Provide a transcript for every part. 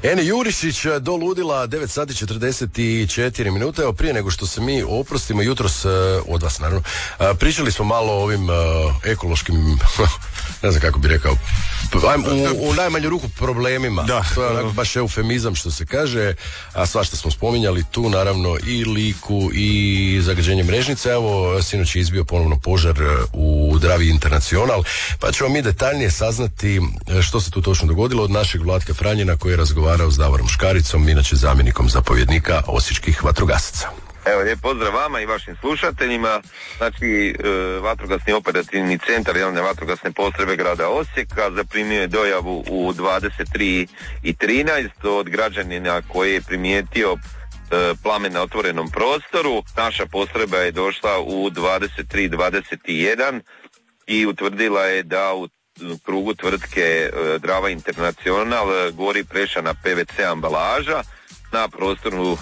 Ene Jurišić do ludila 9 sati 44 minute. Evo prije nego što se mi oprostimo jutros od vas naravno, pričali smo malo o ovim ekološkim ne znam kako bi rekao, u najmanju ruku problemima. Da. To je onako baš eufemizam što se kaže, a svašta smo spominjali tu, naravno i Liku i zagađenje mrežnice. Evo sinoć je izbio ponovno požar u Dravi Internacional, pa ćemo mi detaljnije saznati što se tu točno dogodilo od našeg Vlatka Franjina koji je razgovarao s Davorom Škaricom, inače zamjenikom zapovjednika osječkih vatrogasaca. Evo, lijep pozdrav vama i vašim slušateljima. Znači, vatrogasni operativni centar javne vatrogasne postrojbe grada Osijeka zaprimio je dojavu u 23:13 od građanina koji je primijetio plamen na otvorenom prostoru. Naša postrojba je došla u 23:21 i utvrdila je da u krugu tvrtke Drava Internacional gori prešana PVC ambalaža na prostoru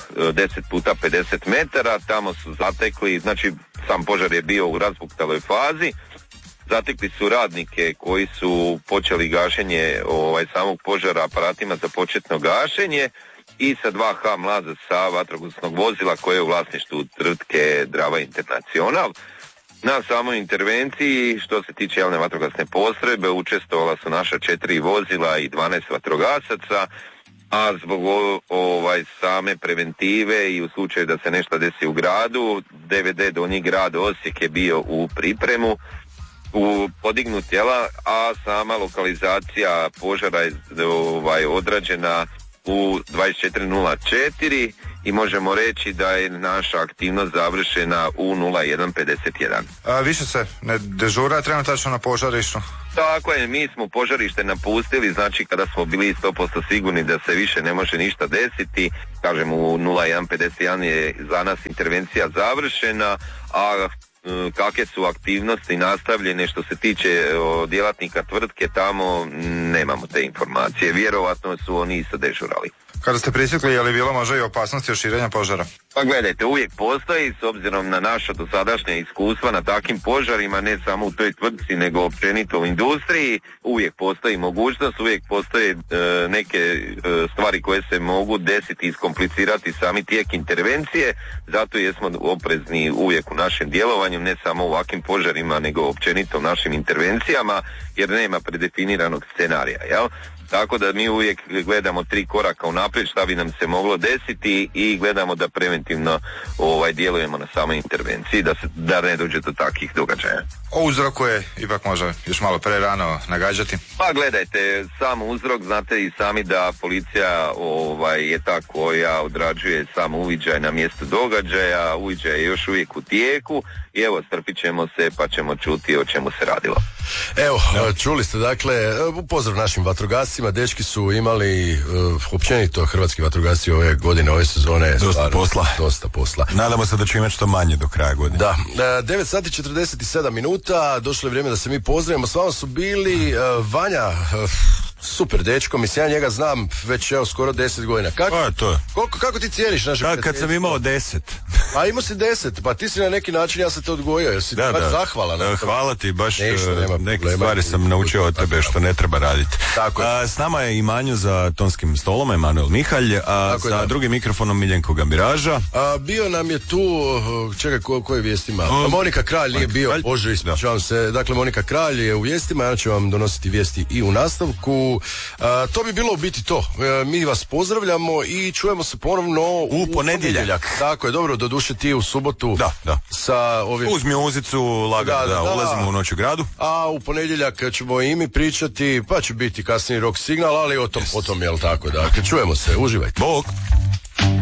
10x50 metara. Tamo su zatekli, znači sam požar je bio u razbuktaloj fazi, zatekli su radnike koji su počeli gašenje samog požara aparatima za početno gašenje i sa 2H mlaza sa vatrogasnog vozila koje je u vlasništvu tvrtke Drava Internacional. Na samoj intervenciji, što se tiče javne vatrogasne postrojbe, učestvovala su naša 4 vozila i 12 vatrogasaca, a zbog same preventive i u slučaju da se nešto desi u gradu, DVD Donji grad Osijek je bio u pripremu, u podignut tijela, a sama lokalizacija požara je odrađena u 24:04 i možemo reći da je naša aktivnost završena u 01:51. Više se ne dežura trenutačno na požarištu? Tako je, mi smo požarište napustili, znači kada smo bili 100% sigurni da se više ne može ništa desiti, kažem u 01:51 je za nas intervencija završena, a kakve su aktivnosti nastavljene što se tiče djelatnika tvrtke tamo nemamo te informacije, vjerovatno su oni i sadežurali. Kada ste prisjetili, je li bilo možda i opasnosti od širenja požara? Pa gledajte, uvijek postoji, s obzirom na naša dosadašnja iskustva na takvim požarima, ne samo u toj tvrtci, nego općenito u industriji, uvijek postoji mogućnost, uvijek postoje neke stvari koje se mogu desiti i iskomplicirati sami tijek intervencije, zato jesmo oprezni uvijek u našem djelovanju, ne samo u ovakvim požarima, nego općenito u našim intervencijama, jer nema predefiniranog scenarija, jel? Tako da mi uvijek gledamo 3 koraka unaprijed šta bi nam se moglo desiti i gledamo da preventivno djelujemo na samoj intervenciji, da ne dođe do takvih događaja. O uzroku je ipak možda još malo prerano nagađati. Pa gledajte, sam uzrok, znate i sami da policija je ta koja odrađuje sam uviđaj na mjestu događaja, uviđaj je još uvijek u tijeku i evo strpit ćemo se pa ćemo čuti o čemu se radilo. Evo, čuli ste dakle, pozdrav našim vatrogascima, dečki su imali općenito hrvatski vatrogasci ove godine, ove sezone dosta posla. Nadamo se da će imati što manje do kraja godine. Da, 9 sati 47 minuta, došlo je vrijeme da se mi pozdravimo, s vama su bili Vanja, super dečko, mislim ja njega znam već skoro 10 godina. Kako ti cijeniš naše prijateljstvo? Kad sam imao 10. A imao si 10, pa ti si na neki način, ja sam te odgojio, jer si baš zahvalan. Hvala ti, baš neke stvari sam naučio od tebe što ne treba raditi. S nama je i Manju za tonskim stolom, Emanuel Mihalj, a sa drugim mikrofonom Miljenko Gambiraža. Bio nam je tu, čekaj, koje vijesti ima? Monika Kralj nije bio, Bože, ispričavam se. Dakle, Monika Kralj je u vijestima, ja ću vam donositi vijesti i u nastavku. To bi bilo u biti to. Mi vas pozdravljamo i čujemo se ponovno u ponedjeljak. Tako je, dobro, doduše ti u subotu. Da. Sa ovim... Uz mjuzicu, lagano ulazimo u Noć u gradu. A u ponedjeljak ćemo i mi pričati, pa će biti kasniji rock signal, ali o tom, jel tako, dakle, čujemo se, uživajte. Bog!